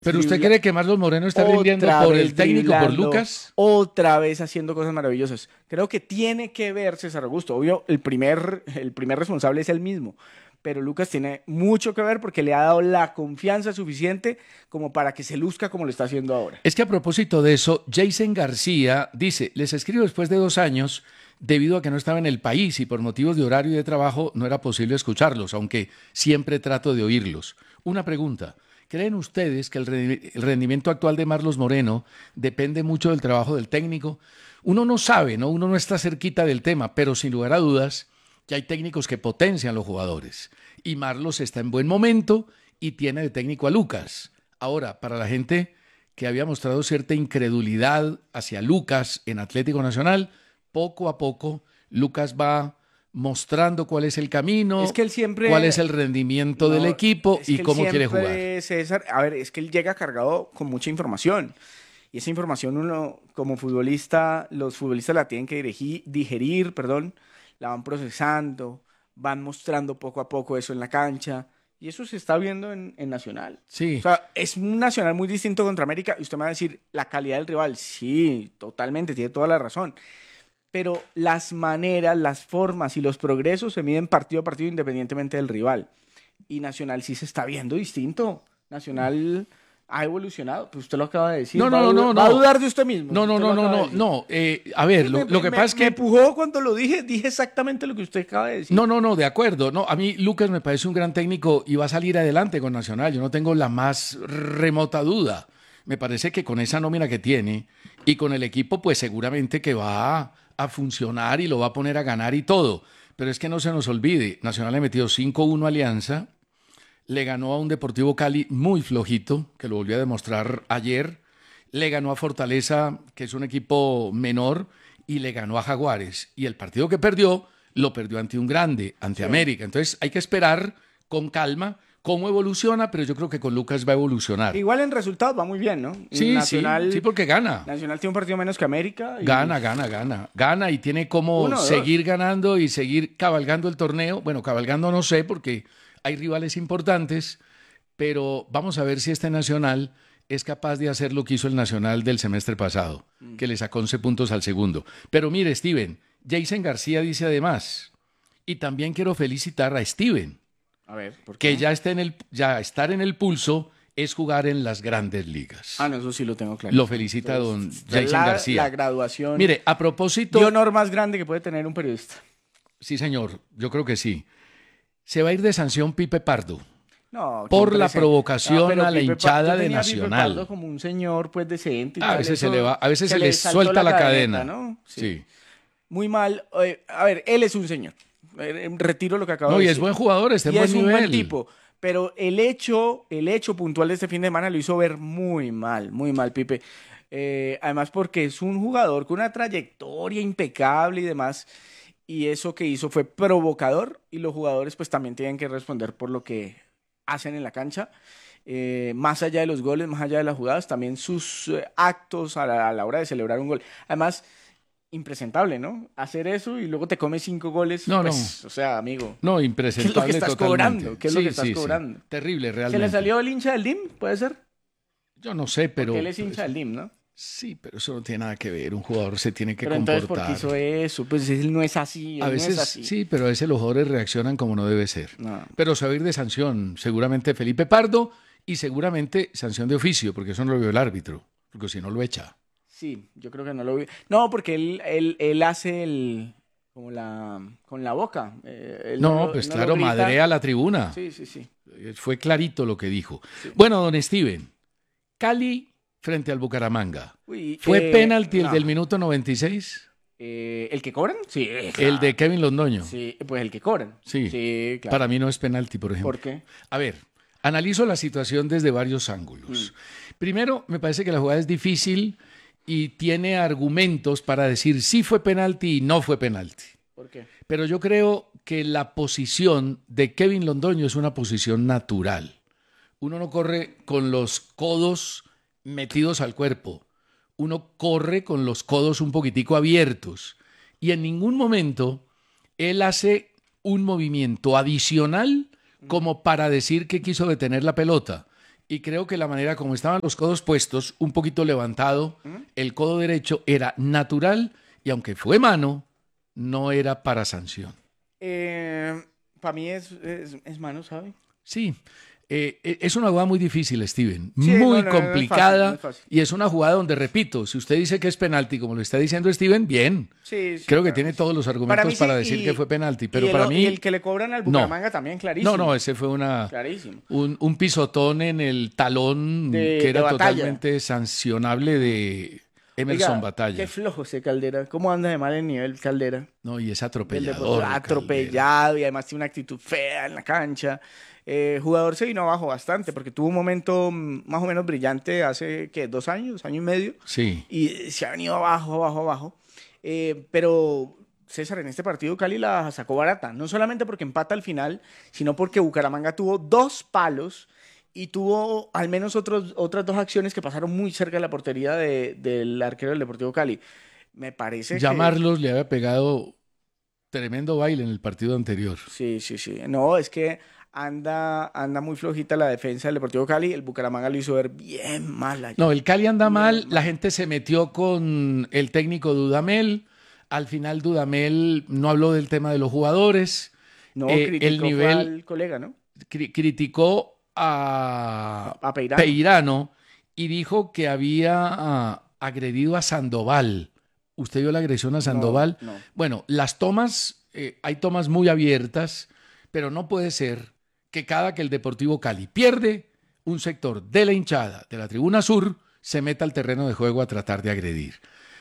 ¿Pero usted cree que Marlos Moreno está rindiendo por el técnico, por Lucas? Otra vez haciendo cosas maravillosas. Creo que tiene que ver César Augusto. Obvio, el primer responsable es él mismo. Pero Lucas tiene mucho que ver porque le ha dado la confianza suficiente como para que se luzca como lo está haciendo ahora. Es que a propósito de eso, Jason García dice, les escribo después de 2 años, debido a que no estaba en el país y por motivos de horario y de trabajo no era posible escucharlos, aunque siempre trato de oírlos. Una pregunta. ¿Creen ustedes que el rendimiento actual de Marlos Moreno depende mucho del trabajo del técnico? Uno no sabe, ¿no? Uno no está cerquita del tema, pero sin lugar a dudas que hay técnicos que potencian los jugadores. Y Marlos está en buen momento y tiene de técnico a Lucas. Ahora, para la gente que había mostrado cierta incredulidad hacia Lucas en Atlético Nacional, poco a poco Lucas va mostrando cuál es el camino, es que él siempre, cuál es el rendimiento del equipo y cómo quiere jugar. César, a ver, es que él llega cargado con mucha información. Y esa información uno, como futbolista, los futbolistas la tienen que digerir, la van procesando, van mostrando poco a poco eso en la cancha. Y eso se está viendo en Nacional. Sí. O sea, es un Nacional muy distinto contra América. Y usted me va a decir, la calidad del rival. Sí, totalmente, tiene toda la razón. Pero las maneras, las formas y los progresos se miden partido a partido independientemente del rival. Y Nacional sí se está viendo distinto. Nacional ha evolucionado. Pues usted lo acaba de decir. No. ¿Va a dudar de usted mismo? No. A ver, lo que pasa es que... Me empujó cuando lo dije. Dije exactamente lo que usted acaba de decir. No, de acuerdo. No, a mí Lucas me parece un gran técnico y va a salir adelante con Nacional. Yo no tengo la más remota duda. Me parece que con esa nómina que tiene y con el equipo, pues seguramente que va a funcionar y lo va a poner a ganar y todo. Pero es que no se nos olvide, Nacional le metió 5-1 a Alianza, le ganó a un Deportivo Cali muy flojito, que lo volvió a demostrar ayer, le ganó a Fortaleza, que es un equipo menor, y le ganó a Jaguares. Y el partido que perdió, lo perdió ante un grande, ante América. Entonces hay que esperar con calma cómo evoluciona, pero yo creo que con Lucas va a evolucionar. Igual en resultados va muy bien, ¿no? Sí, Nacional, sí, porque gana. Nacional tiene un partido menos que América. Y... Gana y tiene como seguir ganando y seguir cabalgando el torneo. Bueno, cabalgando no sé porque hay rivales importantes, pero vamos a ver si este Nacional es capaz de hacer lo que hizo el Nacional del semestre pasado, que le sacó 11 puntos al segundo. Pero mire, Steven, Jason García dice además, y también quiero felicitar a Steven, a ver, ¿por qué? Que ya estar en el pulso es jugar en las grandes ligas. No, eso sí lo tengo claro. Lo felicita don Jason García. La graduación. Mire, a propósito... ¿Qué honor más grande que puede tener un periodista? Sí, señor, yo creo que sí. Se va a ir de sanción Pipe Pardo. No, por la provocación a la hinchada de Nacional. Pipe Nacional. Pardo como un señor pues decente. A veces se le suelta la cadena. ¿No? Sí. Muy mal. A ver, él es un señor. Retiro lo que acabo de decir. No, y es buen jugador, está en buen nivel. Y es un buen tipo. Pero el hecho puntual de este fin de semana lo hizo ver muy mal, Pipe. Además porque es un jugador con una trayectoria impecable y demás. Y eso que hizo fue provocador. Y los jugadores pues también tienen que responder por lo que hacen en la cancha. Más allá de los goles, más allá de las jugadas, también sus actos a la hora de celebrar un gol. Además... impresentable, ¿no? Hacer eso y luego te comes 5 goles. No. O sea, amigo. No, impresentable. ¿Qué es lo que estás totalmente. cobrando? ¿Qué es lo que estás cobrando? Sí. Terrible, realmente. ¿Se le salió el hincha del DIM? ¿Puede ser? Yo no sé, pero... Porque él es hincha del DIM, ¿no? Sí, pero eso no tiene nada que ver. Un jugador se tiene que pero comportar. Entonces, ¿por qué hizo eso? Pues él no es así. A veces, no es así. Sí, pero a veces los jugadores reaccionan como no debe ser. No. Pero se va a ir de sanción. Seguramente Felipe Pardo y seguramente sanción de oficio, porque eso no lo vio el árbitro. Porque si no lo echa. Sí, yo creo que no lo vi. No, porque él hace con la boca. Pues claro, madrea a la tribuna. Sí. Fue clarito lo que dijo. Sí. Bueno, don Steven, Cali frente al Bucaramanga. ¿Fue penalti el del minuto 96? ¿El que cobran? Sí. Claro. El de Kevin Londoño. Sí, pues el que cobran. Sí, claro. Para mí no es penalti, por ejemplo. ¿Por qué? A ver, analizo la situación desde varios ángulos. Primero, me parece que la jugada es difícil y tiene argumentos para decir sí fue penalti y no fue penalti. ¿Por qué? Pero yo creo que la posición de Kevin Londoño es una posición natural. Uno no corre con los codos metidos al cuerpo. Uno corre con los codos un poquitico abiertos. Y en ningún momento él hace un movimiento adicional como para decir que quiso detener la pelota. y creo que la manera como estaban los codos puestos, un poquito levantado, el codo derecho era natural y aunque fue mano, no era para sanción. Para mí es mano, ¿sabe? Sí, es una jugada muy difícil, Steven, Sí, muy no complicada es fácil. y es una jugada donde, repito, si usted dice que es penalti, como lo está diciendo Steven, bien. Sí, sí, Creo que para tiene mí sí. todos los Para argumentos mí para sí, decir que fue penalti, y pero para mí... y el que le cobran al Bucaramanga también, clarísimo. No, ese fue Clarísimo. un pisotón en el talón que De era Batalla. totalmente sancionable de Emerson Oiga, Batalla. qué flojo ese Caldera. ¿Cómo anda de mal el nivel Caldera? No, y es Del Deportivo, atropellador. Caldera. atropellado y además tiene una actitud fea en la cancha. Jugador se vino abajo bastante porque tuvo un momento más o menos brillante hace, ¿qué? 2 años, año y medio. Sí. Y se ha venido abajo, abajo, abajo. Pero César, en este partido Cali la sacó barata. No solamente porque empata al final, sino porque Bucaramanga tuvo 2 palos y tuvo al menos otras 2 acciones que pasaron muy cerca de la portería del arquero del Deportivo Cali. Me parece Ya que... Marlos le había pegado tremendo baile en el partido anterior. Sí, sí, sí. No, es que anda muy flojita la defensa del Deportivo Cali. El Bucaramanga lo hizo ver bien mal ayer. No, el Cali anda Bien mal. mal. La gente se metió con el técnico Dudamel. Al final Dudamel no habló del tema de los jugadores. No, el criticó nivel al colega, ¿no? criticó a Peirano. Peirano y dijo que había agredido a Sandoval. ¿Usted vio la agresión a Sandoval? No. Bueno, las tomas, hay tomas muy abiertas, pero no puede ser que cada que el Deportivo Cali pierde, un sector de la hinchada de la tribuna sur se meta al terreno de juego a tratar de agredir.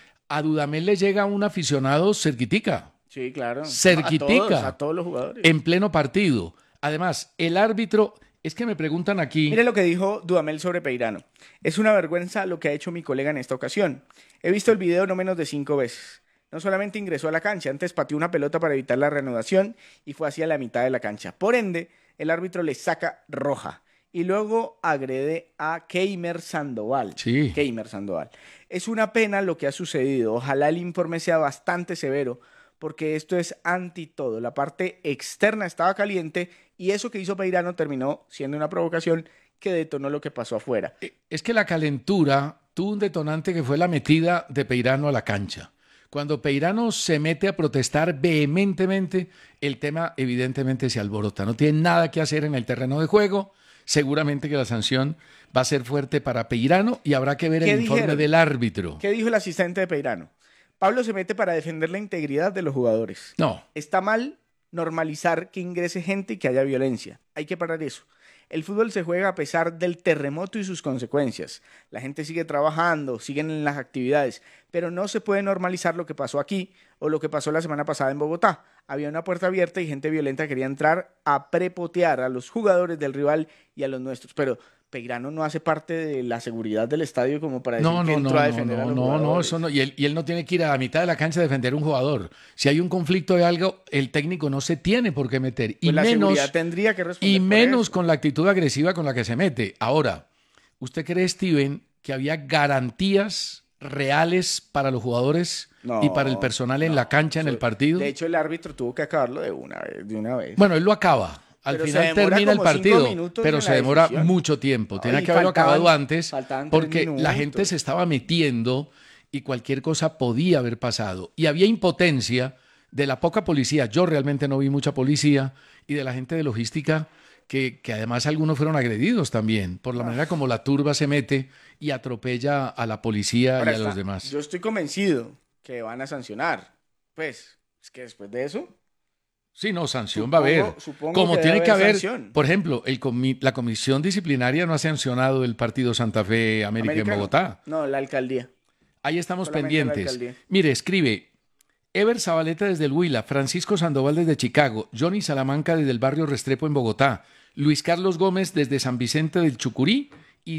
A Dudamel le llega un aficionado cerquitica. Sí, claro. Cerquitica. A todos los jugadores. En pleno partido. Además, el árbitro, es que me preguntan aquí... Mire lo que dijo Dudamel sobre Peirano. Es una vergüenza lo que ha hecho mi colega en esta ocasión. He visto el video no menos de 5 veces. No solamente ingresó a la cancha, antes pateó una pelota para evitar la reanudación y fue hacia la mitad de la cancha. Por ende, el árbitro le saca roja y luego agrede a Keimer Sandoval. Sí. Keimer Sandoval. Es una pena lo que ha sucedido. Ojalá el informe sea bastante severo, porque esto es anti todo. La parte externa estaba caliente y eso que hizo Peirano terminó siendo una provocación que detonó lo que pasó afuera. Es que la calentura tuvo un detonante que fue la metida de Peirano a la cancha. Cuando Peirano se mete a protestar vehementemente, el tema evidentemente se alborota. No tiene nada que hacer en el terreno de juego. Seguramente que la sanción va a ser fuerte para Peirano y habrá que ver el informe del árbitro. ¿Qué dijo el asistente de Peirano? Pablo se mete para defender la integridad de los jugadores. No. Está mal normalizar que ingrese gente y que haya violencia. Hay que parar eso. El fútbol se juega a pesar del terremoto y sus consecuencias. La gente sigue trabajando, siguen en las actividades, pero no se puede normalizar lo que pasó aquí o lo que pasó la semana pasada en Bogotá. Había una puerta abierta y gente violenta quería entrar a prepotear a los jugadores del rival y a los nuestros, pero Peirano no hace parte de la seguridad del estadio como para decir que entró a defender a los jugadores. Eso no. Y él no tiene que ir a la mitad de la cancha a defender a un jugador. Si hay un conflicto de algo, el técnico no se tiene por qué meter. Pues Y la menos, seguridad tendría que responder y por menos eso. con la actitud agresiva con la que se mete. Ahora, ¿usted cree, Steven, que había garantías reales para los jugadores y para el personal en la cancha en el partido? De hecho, el árbitro tuvo que acabarlo de una vez. Bueno, él lo acaba. Al Pero final se demora termina el como 5 partido, minutos pero en se la demora decisión. mucho tiempo. No, Tenía y que haberlo faltaban- acabado antes faltaban 3 porque la minutos. gente se estaba metiendo y cualquier cosa podía haber pasado. Y había impotencia de la poca policía. Yo realmente no vi mucha policía y de la gente de logística que además algunos fueron agredidos también por la manera como la turba se mete y atropella a la policía Ahora y a está, los demás. Yo estoy convencido que van a sancionar. Pues, es que después de eso... Sí, no, sanción va a haber. Supongo Como que tiene debe que haber, sanción. por ejemplo, la comisión disciplinaria no ha sancionado el partido Santa Fe América en Bogotá. No, la alcaldía. Ahí estamos Solamente la pendientes. alcaldía. Mire, escribe Ever Zabaleta desde el Huila, Francisco Sandoval desde Chicago, Johnny Salamanca desde el barrio Restrepo en Bogotá, Luis Carlos Gómez desde San Vicente del Chucurí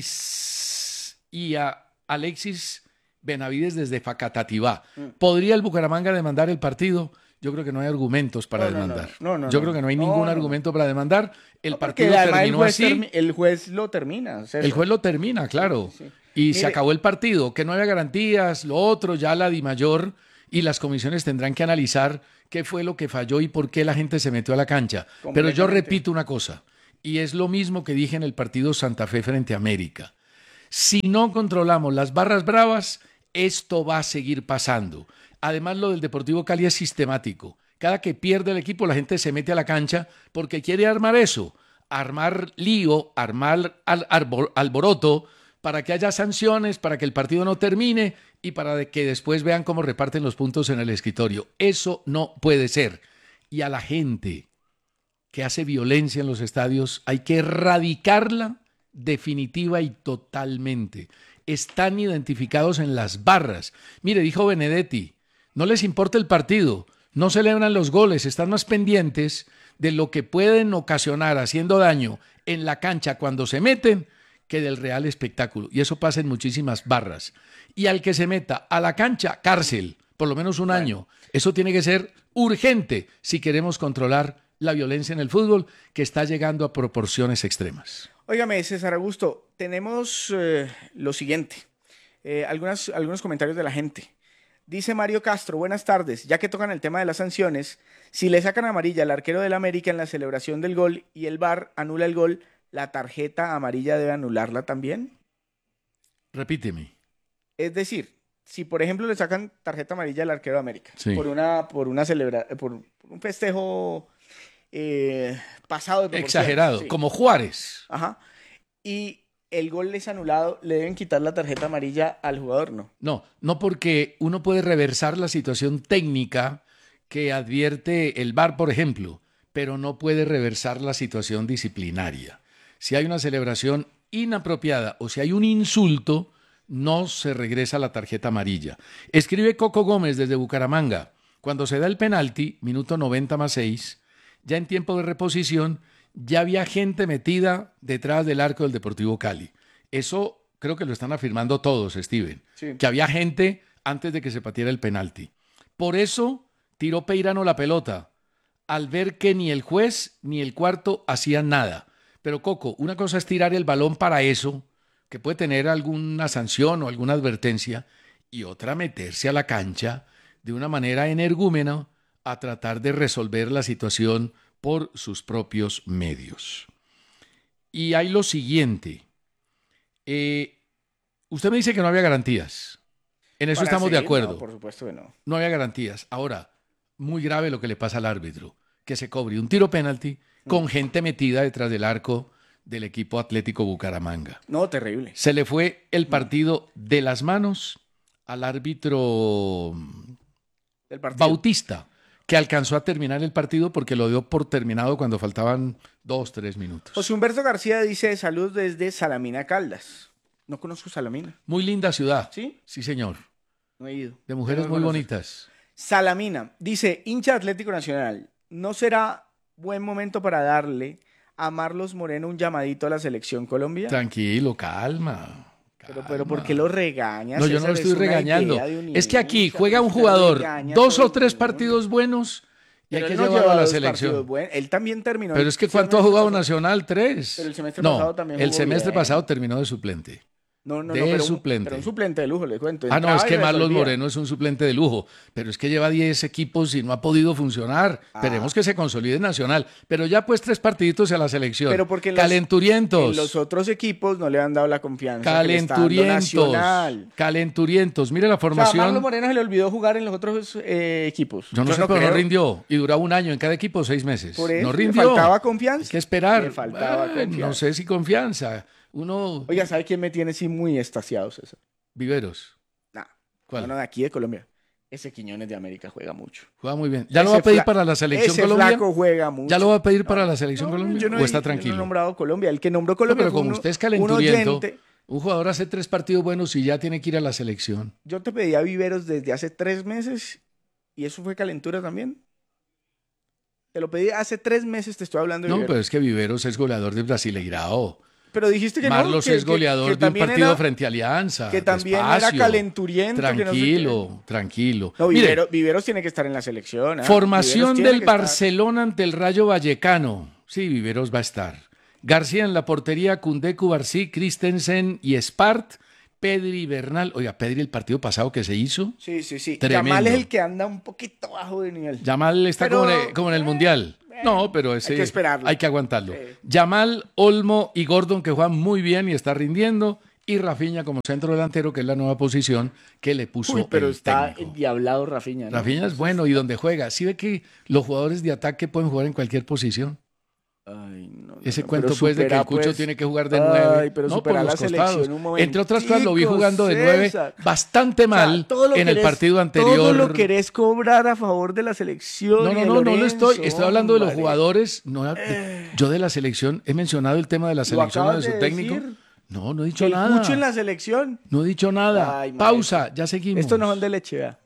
y a Alexis Benavides desde Facatativá. ¿Podría el Bucaramanga demandar el partido? Yo creo que no hay argumentos para demandar. Yo creo que no hay ningún argumento para demandar. El partido terminó así. El juez lo termina. César. El juez lo termina, claro. Sí. Y Mire, se acabó el partido. Que no había garantías, lo otro, ya la DIMAYOR y las comisiones tendrán que analizar qué fue lo que falló y por qué la gente se metió a la cancha. Pero yo repito una cosa. Y es lo mismo que dije en el partido Santa Fe frente a América. Si no controlamos las barras bravas, esto va a seguir pasando. Además, lo del Deportivo Cali es sistemático. Cada que pierde el equipo, la gente se mete a la cancha porque quiere armar eso, armar lío, armar alboroto, para que haya sanciones, para que el partido no termine y para que después vean cómo reparten los puntos en el escritorio. Eso no puede ser. Y a la gente que hace violencia en los estadios hay que erradicarla definitiva y totalmente. Están identificados en las barras. Mire, dijo Benedetti, no les importa el partido, no celebran los goles, están más pendientes de lo que pueden ocasionar haciendo daño en la cancha cuando se meten que del real espectáculo. Y eso pasa en muchísimas barras. Y al que se meta a la cancha, cárcel, por lo menos un año. Eso tiene que ser urgente si queremos controlar la violencia en el fútbol, que está llegando a proporciones extremas. Óigame, César Augusto, tenemos lo siguiente, algunos comentarios de la gente. Dice Mario Castro, buenas tardes, ya que tocan el tema de las sanciones, si le sacan amarilla al arquero del América en la celebración del gol y el VAR anula el gol, ¿la tarjeta amarilla debe anularla también? Repíteme. Es decir, si por ejemplo le sacan tarjeta amarilla al arquero de América por un festejo pasado de proporción. Exagerado, sí. Como Juárez. Ajá. Y el gol es anulado, ¿le deben quitar la tarjeta amarilla al jugador? No, porque uno puede reversar la situación técnica que advierte el VAR, por ejemplo, pero no puede reversar la situación disciplinaria. Si hay una celebración inapropiada o si hay un insulto, no se regresa la tarjeta amarilla. Escribe Coco Gómez desde Bucaramanga. Cuando se da el penalti, minuto 90+6, ya en tiempo de reposición, ya había gente metida detrás del arco del Deportivo Cali. Eso creo que lo están afirmando todos, Steven. Sí. Que había gente antes de que se pateara el penalti. Por eso tiró Peirano la pelota, al ver que ni el juez ni el cuarto hacían nada. Pero Coco, una cosa es tirar el balón para eso, que puede tener alguna sanción o alguna advertencia, y otra meterse a la cancha de una manera energúmena a tratar de resolver la situación por sus propios medios. Y hay lo siguiente. Usted me dice que no había garantías. En eso estamos de acuerdo. No, por supuesto que no. No había garantías. Ahora, muy grave lo que le pasa al árbitro, que se cobre un tiro penalti con gente metida detrás del arco del equipo Atlético Bucaramanga. No, terrible. Se le fue el partido de las manos al árbitro Bautista, que alcanzó a terminar el partido porque lo dio por terminado cuando faltaban 2-3 minutos. José Humberto García dice, saludos desde Salamina, Caldas. No conozco Salamina. Muy linda ciudad. ¿Sí? Sí, señor. No he ido. De mujeres muy bonitas. Salamina dice, hincha Atlético Nacional, ¿no será buen momento para darle a Marlos Moreno un llamadito a la selección Colombia? Tranquilo, calma. Pero ¿por qué lo regañas? No, yo no lo estoy regañando. Es que aquí juega un jugador 2 o 3 partidos buenos y hay que llevarlo a la selección. Él también terminó. Pero es que ¿cuánto ha jugado Nacional? 3. Pero el semestre pasado también jugó el semestre bien. pasado terminó de suplente. Suplente. Pero un suplente de lujo, le cuento. No, es que Marlos Moreno es un suplente de lujo, pero es que lleva 10 equipos y no ha podido funcionar. Esperemos que se consolide en Nacional, pero ya pues 3 partiditos a la selección. Pero porque calenturientos. En los otros equipos no le han dado la confianza. Calenturientos. Mire la formación. A Marlos Moreno se le olvidó jugar en los otros equipos. Yo no sé, pero no rindió. Y duraba un año en cada equipo, 6 meses. Por eso, no rindió. ¿Le faltaba confianza? Hay que esperar. Le faltaba confianza. No sé si confianza. Oiga, ¿sabe quién me tiene así muy extasiado, César? Viveros. Nah. ¿Cuál? No, de aquí de Colombia. Ese Quiñones de América juega mucho. Juega muy bien. ¿Ya lo va a pedir para la selección Colombia? Ese flaco juega mucho. ¿Ya lo va a pedir para la selección Colombia? ¿O está tranquilo? Yo no he nombrado Colombia. El que nombró Colombia pero como usted es calenturiento, un jugador hace 3 partidos buenos y ya tiene que ir a la selección. Yo te pedí a Viveros desde hace 3 meses y eso fue calentura también. Te lo pedí hace 3 meses, te estoy hablando de Viveros. No, pero es que Viveros es goleador de Brasileirao. Pero dijiste que Marlos es goleador de un partido frente a Alianza. Que también era calenturiento. Tranquilo. No, Viveros tiene que estar en la selección. Formación del Barcelona ante el Rayo Vallecano. Sí, Viveros va a estar. García en la portería, Koundé, Cubarsí, Christensen y Espart. Pedri, Bernal. Oiga, Pedri el partido pasado que se hizo. Sí. Tremendo. Yamal es el que anda un poquito bajo de nivel. Yamal está como en el Mundial. No, pero ese hay que esperarlo. hay que aguantarlo. Yamal, Olmo y Gordon, que juegan muy bien y está rindiendo. Y Rafinha como centro delantero, que es la nueva posición que le puso Uy, pero el está técnico. endiablado Rafinha, ¿no? Rafinha es bueno y donde juega. ¿Sí ve que los jugadores de ataque pueden jugar en cualquier posición? Ay, no, Ese no, cuento pero pues de que supera, el Cucho pues, tiene que jugar de ay, 9, pero no por supera los la selección costados. un Entre otras cosas lo vi momentico, jugando de 9 César. bastante O sea, mal todo lo en el querés- partido Todo anterior. lo querés cobrar a favor de la selección. No, y no, de no, no lo Lorenzo, estoy hablando de los hombre. jugadores. No, yo de la selección he mencionado el tema de la ¿Lo selección o de acabas su de técnico. decir? No, no he ¿Que dicho el Cucho en nada. la selección? No he dicho nada. Ay, Pausa, maestro. ya seguimos. Estos no son de leche, vea.